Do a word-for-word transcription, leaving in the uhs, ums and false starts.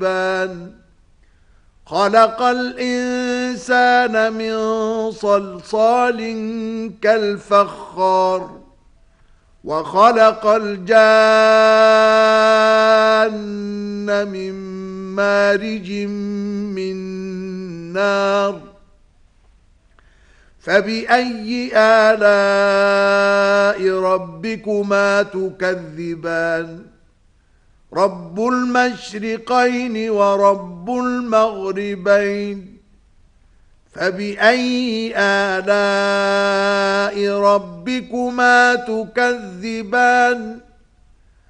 تكذبان خلق الإنسان من صلصال كالفخار وخلق الجان من مارج من نار فبأي آلاء ربكما تكذبان رب المشرقين ورب المغربين فبأي آلاء ربكما تكذبان